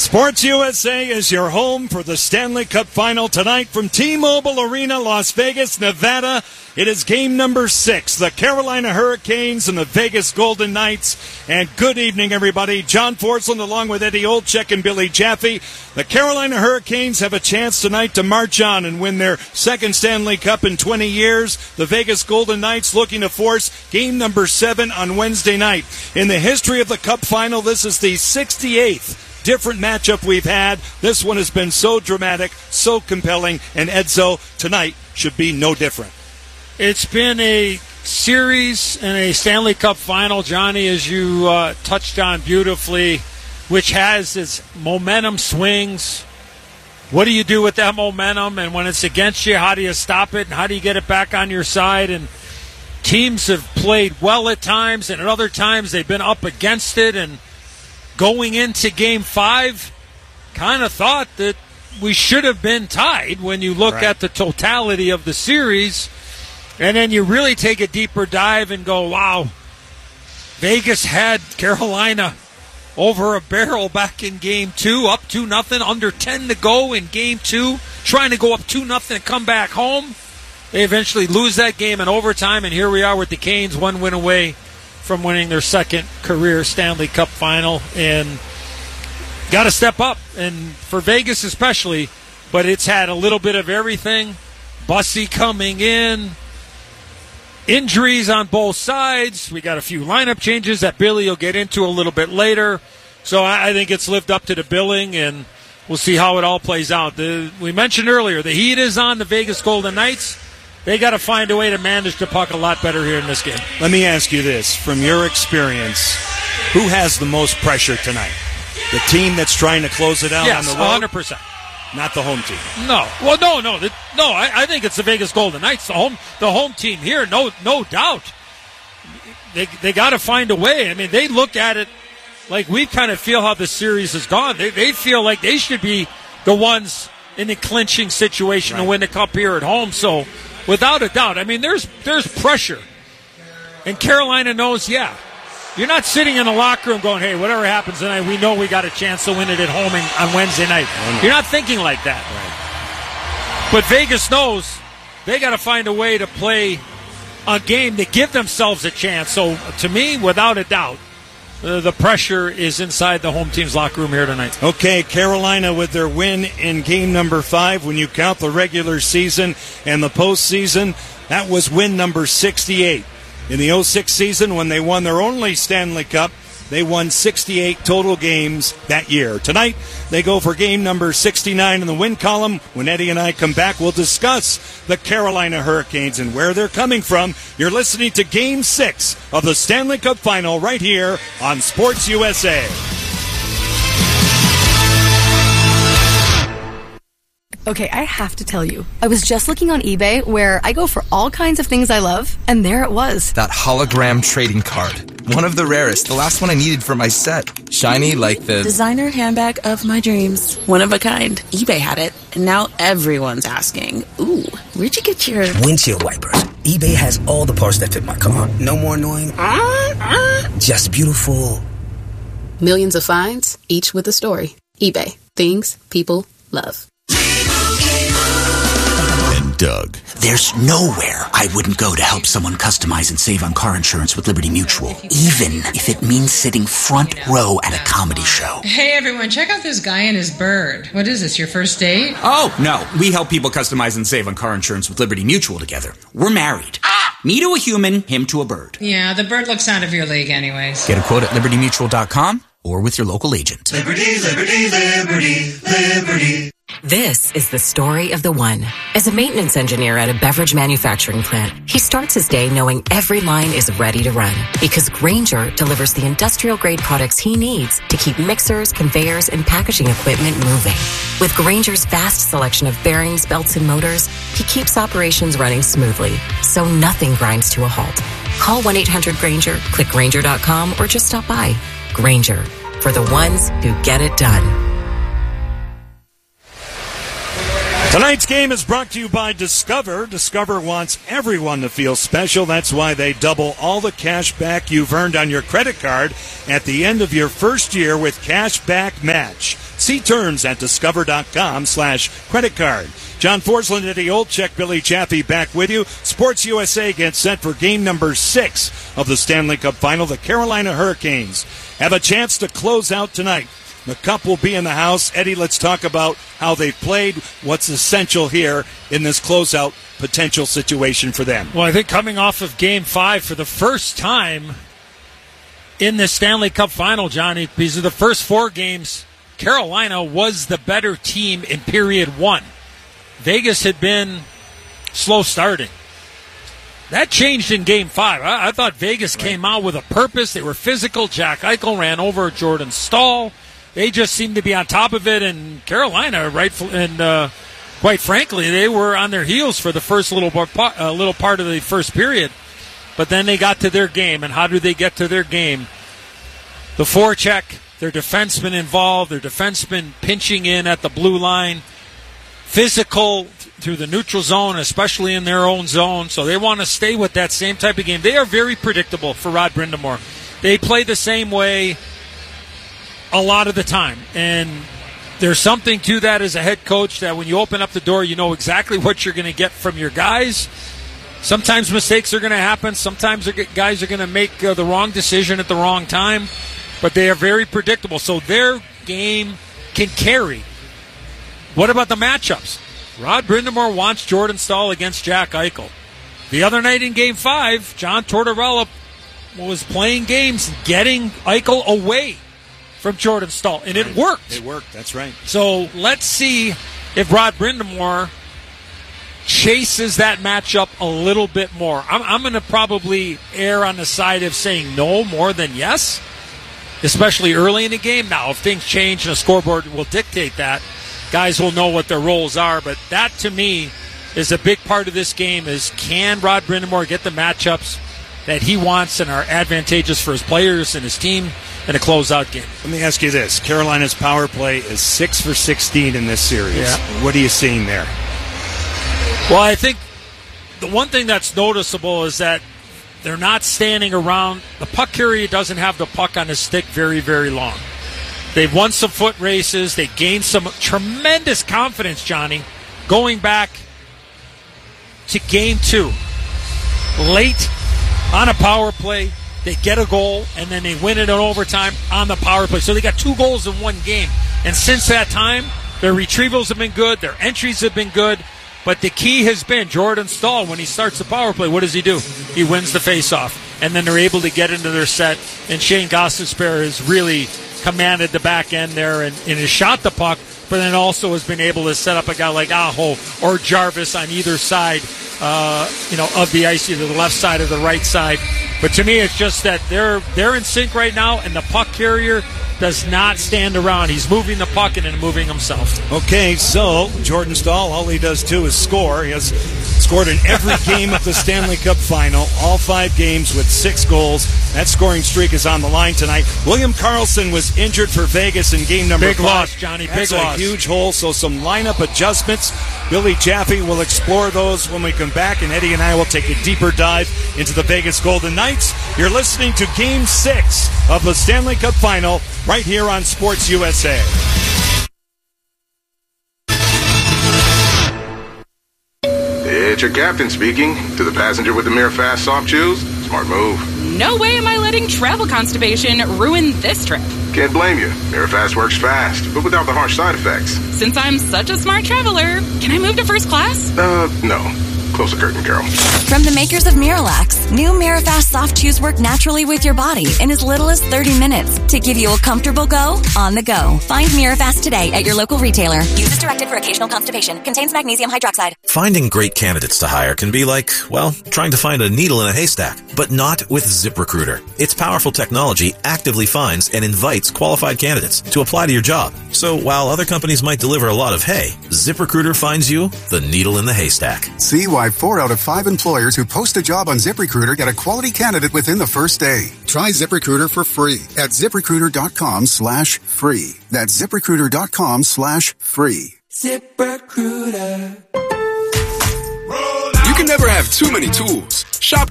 Sports USA is your home for the Stanley Cup Final tonight from T-Mobile Arena, Las Vegas, Nevada. It is game number 6, the Carolina Hurricanes and the Vegas Golden Knights. And good evening, everybody. John Forslund along with Eddie Olczyk and Billy Jaffe. The Carolina Hurricanes have a chance tonight to march on and win their second Stanley Cup in 20 years. The Vegas Golden Knights looking to force game number 7 on Wednesday night. In the history of the Cup Final, this is the 68th different matchup we've had. This one has been so dramatic, so compelling, and Edzo, tonight should be no different. It's been a series and a Stanley Cup Final, Johnny, as you touched on beautifully, which has its momentum swings. What do you do with that momentum? And when it's against you, how do you stop it? And how do you get it back on your side? And teams have played well at times, and at other times they've been up against it. And going into Game 5, kind of thought that we should have been tied when you look at the totality of the series. And then you really take a deeper dive and go, wow, Vegas had Carolina over a barrel back in Game 2, up 2-0, under 10 to go in Game 2, trying to go up 2-0 and come back home. They eventually lose that game in overtime, and here we are with the Canes, one win away from winning their second career Stanley Cup Final, and got to step up, and for Vegas especially, but it's had a little bit of everything. Bussy coming in, injuries on both sides. We got a few lineup changes that Billy will get into a little bit later, so I think it's lived up to the billing, and we'll see how it all plays out. We mentioned earlier, the heat is on the Vegas Golden Knights. They got to find a way to manage the puck a lot better here in this game. Let me ask you this. From your experience, who has the most pressure tonight? The team that's trying to close it out on the road? 100%. Not the home team. No. Well, no. I think it's the Vegas Golden Knights, the home team here, no doubt. They got to find a way. I mean, they look at it like we kind of feel how the series has gone. They feel like they should be the ones in the clinching situation to win the cup here at home. So, without a doubt, I mean, there's pressure. And Carolina knows, you're not sitting in the locker room going, hey, whatever happens tonight, we know we got a chance to win it at home on Wednesday night. You're not thinking like that. Right. But Vegas knows they got to find a way to play a game to give themselves a chance. So, to me, without a doubt, the pressure is inside the home team's locker room here tonight. Okay, Carolina with their win in game number 5. When you count the regular season and the postseason, that was win number 68. In the 06 season, when they won their only Stanley Cup, they won 68 total games that year. Tonight, they go for game number 69 in the win column. When Eddie and I come back, we'll discuss the Carolina Hurricanes and where they're coming from. You're listening to Game 6 of the Stanley Cup Final right here on Sports USA. Okay, I have to tell you, I was just looking on eBay where I go for all kinds of things I love, and there it was. That hologram trading card. One of the rarest, the last one I needed for my set. Shiny like the designer handbag of my dreams. One of a kind. eBay had it, and now everyone's asking, ooh, where'd you get your windshield wipers? eBay has all the parts that fit my car. No more annoying, just beautiful. Millions of finds, each with a story. eBay. Things people love. And Doug. There's nowhere I wouldn't go to help someone customize and save on car insurance with Liberty Mutual, even if it means sitting front row at a comedy show. Hey everyone, check out this guy and his bird. What is this, your first date? Oh, no. We help people customize and save on car insurance with Liberty Mutual together. We're married. Me to a human, him to a bird. Yeah, the bird looks out of your league anyways. Get a quote at libertymutual.com or with your local agent. Liberty, liberty, liberty, liberty. This is the story of the one. As a maintenance engineer at a beverage manufacturing plant, he starts his day knowing every line is ready to run because Grainger delivers the industrial-grade products he needs to keep mixers, conveyors, and packaging equipment moving. With Grainger's vast selection of bearings, belts, and motors, he keeps operations running smoothly, so nothing grinds to a halt. Call 1-800-GRAINGER, click Grainger.com, or just stop by. Grainger, for the ones who get it done. Tonight's game is brought to you by Discover. Discover wants everyone to feel special. That's why they double all the cash back you've earned on your credit card at the end of your first year with Cash Back Match. See terms at discover.com/credit card. John Forsland, Eddie Olczyk, Billy Chaffee back with you. Sports USA gets set for game number 6 of the Stanley Cup Final. The Carolina Hurricanes have a chance to close out tonight. The Cup will be in the house. Eddie, let's talk about how they've played, what's essential here in this closeout potential situation for them. Well, I think coming off of Game 5 for the first time in the Stanley Cup Final, Johnny, because of the first 4 games, Carolina was the better team in period 1. Vegas had been slow starting. That changed in Game 5. I thought Vegas came out with a purpose. They were physical. Jack Eichel ran over Jordan Staal. They just seemed to be on top of it, and Carolina, quite frankly, they were on their heels for the first little part of the first period. But then they got to their game, and how do they get to their game? The forecheck, their defensemen involved, their defensemen pinching in at the blue line, physical through the neutral zone, especially in their own zone. So they want to stay with that same type of game. They are very predictable for Rod Brind'Amour. They play the same way a lot of the time, and there's something to that as a head coach, that when you open up the door, you know exactly what you're going to get from your guys. Sometimes mistakes are going to happen. Sometimes guys are going to make the wrong decision at the wrong time, but they are very predictable, so their game can carry. What about the matchups? Rod Brind'Amour wants Jordan Staal against Jack Eichel. The other night in Game 5, John Tortorella was playing games, getting Eichel away from Jordan Staal, and it worked. It worked, that's right. So let's see if Rod Brind'Amour chases that matchup a little bit more. I'm going to probably err on the side of saying no more than yes, especially early in the game. Now, if things change and the scoreboard will dictate that, guys will know what their roles are, but that to me is a big part of this game, is can Rod Brind'Amour get the matchups that he wants and are advantageous for his players and his team in a closeout game. Let me ask you this. Carolina's power play is 6 for 16 in this series. Yeah. What are you seeing there? Well, I think the one thing that's noticeable is that they're not standing around. The puck carrier doesn't have the puck on his stick very, very long. They've won some foot races. They gained some tremendous confidence, Johnny, going back to Game 2. Late on a power play, they get a goal, and then they win it in overtime on the power play. So they got 2 goals in one game. And since that time, their retrievals have been good, their entries have been good, but the key has been Jordan Staal. When he starts the power play, what does he do? He wins the faceoff, and then they're able to get into their set, and Shane Gostisbehere has really commanded the back end there and has shot the puck, but then also has been able to set up a guy like Aho or Jarvis on either side of the ice, either the left side or the right side. But to me, it's just that they're in sync right now, and the puck carrier does not stand around. He's moving the puck and then moving himself. Okay, so Jordan Staal, all he does too is score. He has scored in every game of the Stanley Cup Final, all 5 games with 6 goals. That scoring streak is on the line tonight. William Karlsson was injured for Vegas in game number 5. Big loss, Johnny. That's big loss. A huge hole, so some lineup adjustments. Billy Chaffee will explore those when we come back, and Eddie and I will take a deeper dive into the Vegas Golden Knights. You're listening to Game 6 of the Stanley Cup Final right here on Sports USA. It's your captain speaking. To the passenger with the Mirror Fast soft chews, smart move. No way am I letting travel constipation ruin this trip. Can't blame you. Mirror Fast works fast, but without the harsh side effects. Since I'm such a smart traveler, can I move to first class? No. Close the curtain, Carol. From the makers of Miralax, new Mirafast soft chews work naturally with your body in as little as 30 minutes to give you a comfortable go on the go. Find Mirafast today at your local retailer. Use as directed for occasional constipation. Contains magnesium hydroxide. Finding great candidates to hire can be like, well, trying to find a needle in a haystack, but not with ZipRecruiter. Its powerful technology actively finds and invites qualified candidates to apply to your job. So while other companies might deliver a lot of hay, ZipRecruiter finds you the needle in the haystack. See why 4 out of 5 employers who post a job on ZipRecruiter get a quality candidate within the first day. Try ZipRecruiter for free at ZipRecruiter.com/free. That's ZipRecruiter.com/free. ZipRecruiter. You can never have too many tools. Shop